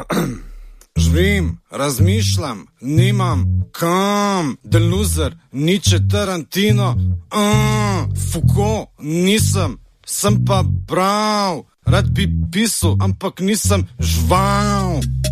Živim, razmišljam, nimam kam, Deluzer, Nietzsche, Tarantino, Foucault, nisem, sem pa bral, rad bi pisal, ampak nisem žval.